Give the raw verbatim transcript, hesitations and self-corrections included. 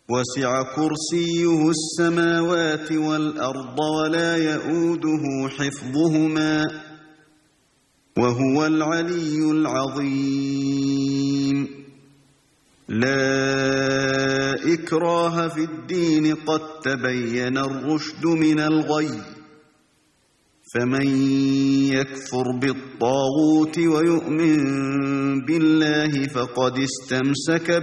وسع كرسيه السماوات والأرض ولا يئوده حفظهما وهو العلي العظيم لا إكراه في الدين قد تبين الرشد من الغي فمن يكفر بالطاغوت ويؤمن بالله فقد استمسك